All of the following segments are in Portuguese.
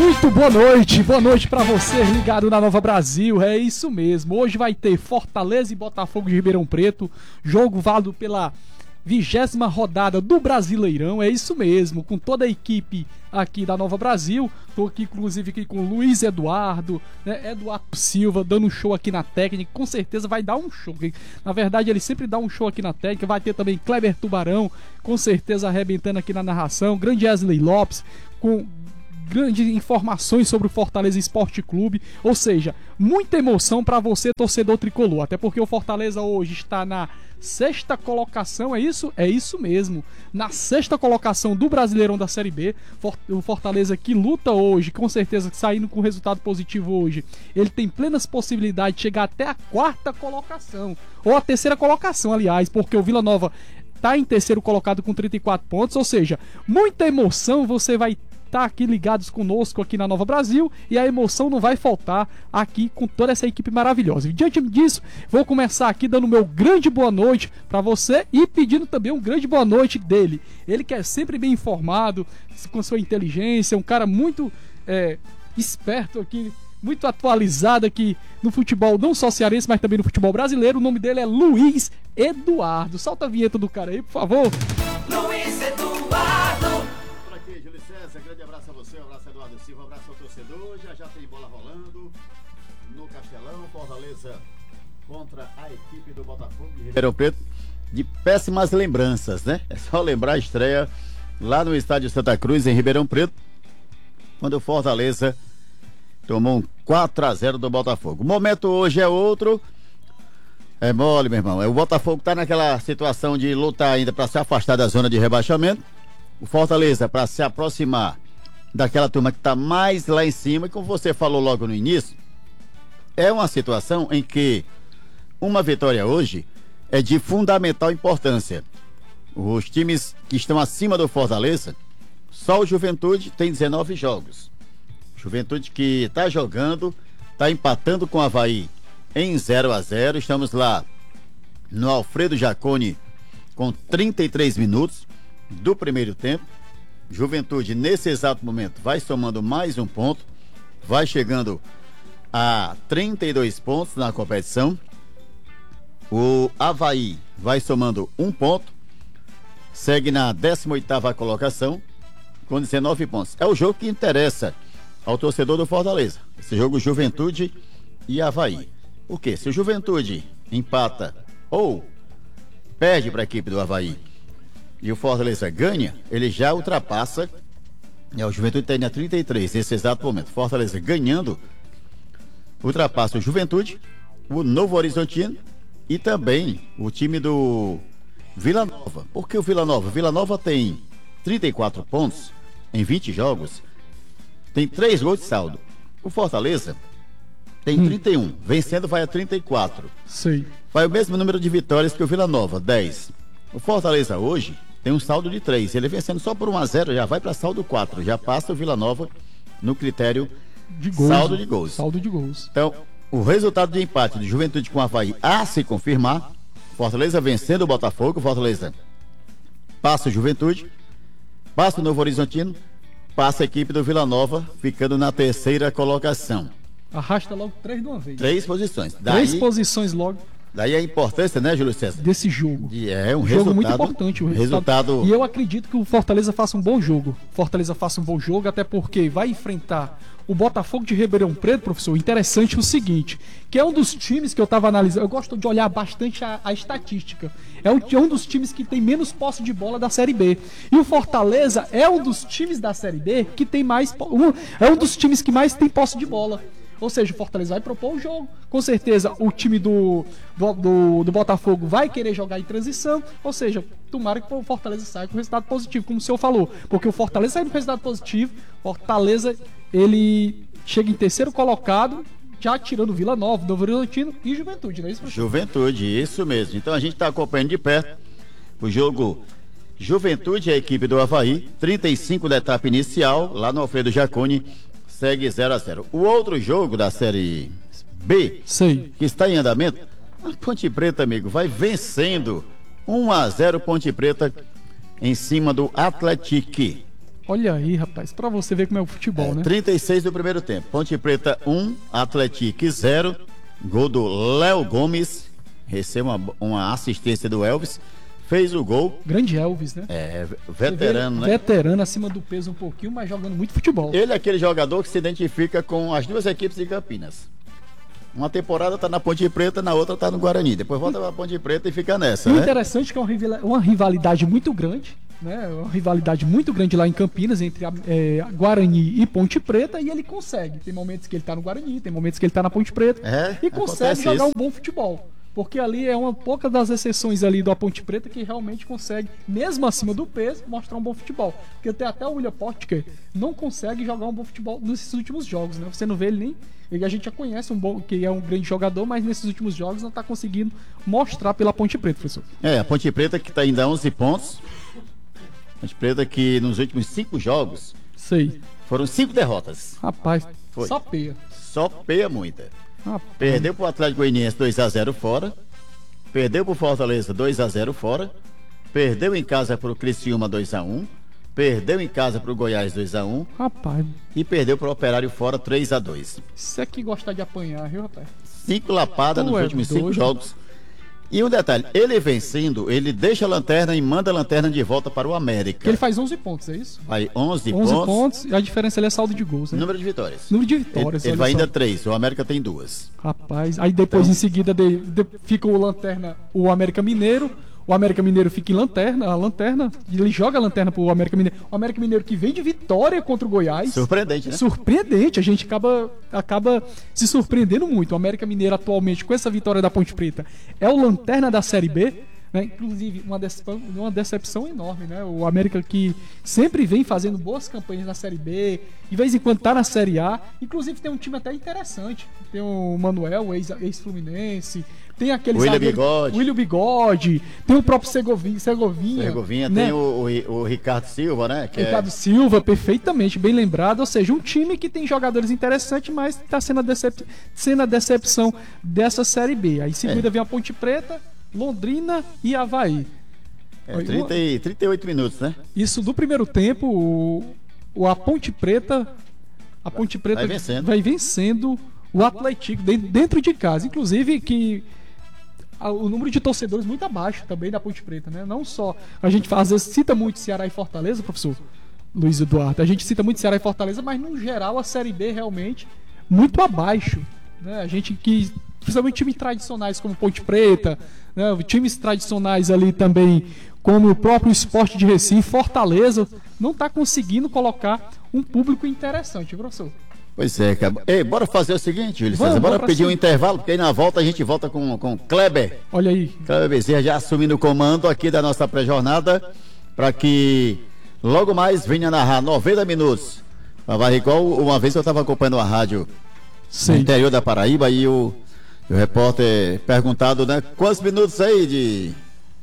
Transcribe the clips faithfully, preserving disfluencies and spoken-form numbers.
Muito boa noite, boa noite pra você ligado na Nova Brasil, é isso mesmo. Hoje vai ter Fortaleza e Botafogo de Ribeirão Preto, jogo válido pela vigésima rodada do Brasileirão, é isso mesmo, com toda a equipe aqui da Nova Brasil. Tô aqui inclusive aqui com o Luiz Eduardo, né, Eduardo Silva, dando um show aqui na técnica, com certeza vai dar um show. Na verdade ele sempre dá um show aqui na técnica, vai ter também Kleber Tubarão, com certeza arrebentando aqui na narração, grande Wesley Lopes, com grandes informações sobre o Fortaleza Esporte Clube, ou seja, muita emoção para você, torcedor tricolor, até porque o Fortaleza hoje está na sexta colocação, é isso? É isso mesmo, na sexta colocação do Brasileirão da Série B. O Fortaleza que luta hoje, com certeza saindo com resultado positivo hoje, ele tem plenas possibilidades de chegar até a quarta colocação, ou a terceira colocação, aliás, porque o Vila Nova está em terceiro colocado com trinta e quatro pontos, ou seja, muita emoção você vai tá aqui ligados conosco aqui na Nova Brasil, e a emoção não vai faltar aqui com toda essa equipe maravilhosa. E diante disso, vou começar aqui dando meu grande boa noite para você e pedindo também um grande boa noite dele. Ele que é sempre bem informado, com sua inteligência, um cara muito é, esperto aqui, muito atualizado aqui no futebol, não só cearense, mas também no futebol brasileiro. O nome dele é Luiz Eduardo. Solta a vinheta do cara aí, por favor. Luiz Eduardo. Grande abraço a você, um abraço a Eduardo Silva, um abraço ao torcedor. Já já tem bola rolando no Castelão, Fortaleza contra a equipe do Botafogo de Ribeirão Preto. De péssimas lembranças, né? É só lembrar a estreia lá no estádio Santa Cruz, em Ribeirão Preto, quando o Fortaleza tomou um quatro a zero do Botafogo. O momento hoje é outro. É mole, meu irmão. O Botafogo tá naquela situação de lutar ainda para se afastar da zona de rebaixamento. O Fortaleza para se aproximar daquela turma que está mais lá em cima, e como você falou logo no início, é uma situação em que uma vitória hoje é de fundamental importância. Os times que estão acima do Fortaleza, só o Juventude tem dezenove jogos. Juventude que está jogando, está empatando com o Avaí em zero a zero. Estamos lá no Alfredo Jaconi com trinta e três minutos do primeiro tempo. Juventude nesse exato momento vai somando mais um ponto, vai chegando a trinta e dois pontos na competição. O Avaí vai somando um ponto, segue na décima oitava colocação com dezenove pontos. É o jogo que interessa ao torcedor do Fortaleza, esse jogo Juventude e Avaí. Por quê? Se o Juventude empata ou perde para a equipe do Avaí e o Fortaleza ganha, ele já ultrapassa, é, o Juventude tem na trinta e três nesse exato momento. Fortaleza ganhando ultrapassa o Juventude, o Novo Horizontino e também o time do Vila Nova. Por que o Vila Nova? Vila Nova tem trinta e quatro pontos em vinte jogos, tem três gols de saldo. O Fortaleza tem hum. trinta e um, vencendo vai a trinta e quatro. Sim. Vai o mesmo número de vitórias que o Vila Nova, dez. O Fortaleza hoje tem um saldo de três, ele vencendo só por um a zero, já vai para saldo quatro, já passa o Vila Nova no critério de gols, saldo de gols. Saldo de gols. Então, o resultado de empate de Juventude com o Avaí a se confirmar, Fortaleza vencendo o Botafogo, Fortaleza passa o Juventude, passa o Novo Horizontino, passa a equipe do Vila Nova, ficando na terceira colocação. Arrasta logo três de uma vez. Três posições. Três Daí, posições logo. Daí a importância, né, Júlio César? Desse jogo. E é um jogo resultado muito importante. O resultado. resultado. E eu acredito que o Fortaleza faça um bom jogo. Fortaleza faça um bom jogo, até porque vai enfrentar o Botafogo de Ribeirão Preto, professor. Interessante o seguinte, que é um dos times que eu estava analisando. Eu gosto de olhar bastante a, a estatística. É um, é um dos times que tem menos posse de bola da Série B. E o Fortaleza é um dos times da Série B que tem mais. Um, é um dos times que mais tem posse de bola. Ou seja, o Fortaleza vai propor o jogo. Com certeza o time do, do, do, do Botafogo vai querer jogar em transição. Ou seja, tomara que o Fortaleza saia com resultado positivo, como o senhor falou. Porque o Fortaleza sai com resultado positivo, Fortaleza ele chega em terceiro colocado, já tirando Vila Nova, Novo Horizontino e Juventude, não é isso? Juventude, isso mesmo. Então a gente está acompanhando de perto o jogo Juventude e a equipe do Avaí, trinta e cinco da etapa inicial, lá no Alfredo Jaconi. Segue zero a zero. O outro jogo da Série B, Sim. que está em andamento, a Ponte Preta, amigo, vai vencendo um a zero Ponte Preta em cima do Atlético. Olha aí, rapaz, pra você ver como é o futebol, É, né? trinta e seis do primeiro tempo. Ponte Preta um, Atlético zero. Gol do Léo Gomes. Recebeu uma, uma assistência do Elvis. Fez o gol. Grande Elvis, né? É, Você veterano, vê, né? Veterano, acima do peso um pouquinho, mas jogando muito futebol. Ele é aquele jogador que se identifica com as duas equipes de Campinas. Uma temporada tá na Ponte Preta, na outra tá no Guarani. Depois volta pra Ponte Preta e fica nessa, E o né? interessante é que é uma rival- uma rivalidade muito grande, né? Uma rivalidade muito grande lá em Campinas entre a, é, Guarani e Ponte Preta, e ele consegue. Tem momentos que ele tá no Guarani, tem momentos que ele tá na Ponte Preta, É, e consegue acontece jogar isso. um bom futebol. Porque ali é uma pouca das exceções ali da Ponte Preta que realmente consegue, mesmo acima do peso, mostrar um bom futebol. Porque tem até o William Potker não consegue jogar um bom futebol nesses últimos jogos, né? Você não vê ele nem. Ele, a gente já conhece um bom, que é um grande jogador, mas nesses últimos jogos não tá conseguindo mostrar pela Ponte Preta, professor. É, a Ponte Preta que tá ainda a onze pontos. Ponte Preta que nos últimos cinco jogos Sei. foram cinco derrotas. Rapaz, Foi. só peia. Só peia muita. Rapaz. Perdeu pro Atlético Goianiense dois a zero fora. Perdeu pro Fortaleza dois a zero fora. Perdeu em casa pro Criciúma dois a um. Perdeu em casa pro Goiás dois a um. Rapaz, E perdeu pro Operário fora três a dois. isso é que gostar de apanhar, viu, rapaz? Cinco lapadas Tu nos é últimos cinco doido. jogos. E um detalhe, ele vencendo, ele deixa a lanterna e manda a lanterna de volta para o América. Que ele faz onze pontos, é isso? Aí onze, onze pontos, pontos, e a diferença ali é saldo de gols, né? número de vitórias. Número de Ele, vitórias. ele olha vai só. ainda três, o América tem duas. Rapaz, aí depois em seguida de- de- fica o Lanterna, o América Mineiro. O América Mineiro fica em lanterna, a lanterna, e ele joga a lanterna pro América Mineiro. O América Mineiro que vem de vitória contra o Goiás. Surpreendente, né? Surpreendente, a gente acaba, acaba se surpreendendo muito. O América Mineiro atualmente, com essa vitória da Ponte Preta, é o lanterna da Série B, né? Inclusive uma, decep- uma decepção enorme, né? O América que sempre vem fazendo boas campanhas na Série B, de vez em quando tá na Série A. Inclusive tem um time até interessante. Tem o Manuel, o ex- ex-fluminense, tem aquele William zagueiro- Bigode. William Bigode, tem o próprio Segovinha, Segovinha, Segovinha, né? tem o, o- o Ricardo Silva, né? Que Ricardo é, Silva, perfeitamente, bem lembrado. Ou seja, um time que tem jogadores interessantes, mas está sendo, a decep- sendo a decepção dessa Série B. Aí em seguida É. vem a Ponte Preta, Londrina e Avaí. é trinta e, trinta e oito minutos, né? Isso do primeiro tempo, o, o- a Ponte Preta, a Ponte Preta vai vencendo. vai vencendo o Atlético de- dentro de casa. Inclusive que a- o número de torcedores muito abaixo também da Ponte Preta, né? Não só a gente às vezes cita muito Ceará e Fortaleza, professor Luiz Eduardo. A gente cita muito Ceará e Fortaleza, mas no geral a Série B realmente muito abaixo, né? A gente que principalmente times tradicionais como Ponte Preta, né? Times tradicionais ali também como o próprio Sport de Recife, Fortaleza, não está conseguindo colocar um público interessante, professor. Pois é, cara. Ei, bora fazer o seguinte, Júlio Vamos, César, bora vamos pra pedir um cima. intervalo, porque aí na volta a gente volta com, com Kleber. Olha aí, Kleber Bezerra já assumindo o comando aqui da nossa pré-jornada, para que logo mais venha narrar noventa minutos. Vai igual uma vez eu estava acompanhando a rádio no sei. interior da Paraíba e o, o repórter perguntado, né? Quantos minutos aí de,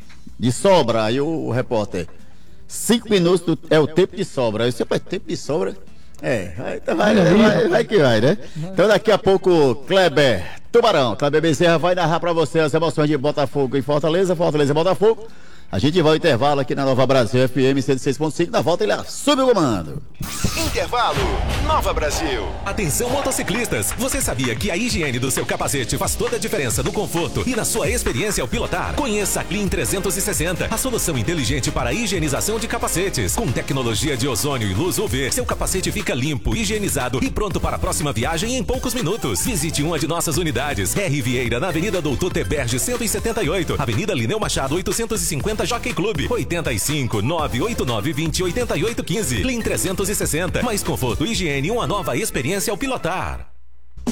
de sobra? Aí o, o repórter, cinco minutos do- é o tempo de sobra. Aí eu sempre, tempo de sobra? É, vai, então vai, Olha aí, vai, rapaz. vai que vai, né? Então daqui a pouco, Kleber Tubarão, Kleber Bezerra vai narrar pra você as emoções de Botafogo e Fortaleza, Fortaleza e Botafogo. A gente vai ao intervalo aqui na Nova Brasil F M cento e seis ponto cinco. Na volta ele assume o comando. Intervalo, Nova Brasil. Atenção motociclistas, você sabia que a higiene do seu capacete faz toda a diferença no conforto e na sua experiência ao pilotar? Conheça a Clean trezentos e sessenta, a solução inteligente para a higienização de capacetes. Com tecnologia de ozônio e luz U V, seu capacete fica limpo, higienizado e pronto para a próxima viagem em poucos minutos. Visite uma de nossas unidades. R. Vieira, na Avenida Doutor Teberge cento e setenta e oito, Avenida Lineu Machado oitocentos e cinquenta, Jockey Clube, oitenta e cinco, nove oito nove, vinte, oitenta e oito, quinze. Clean trezentos e sessenta, mais conforto, higiene e uma nova experiência ao pilotar.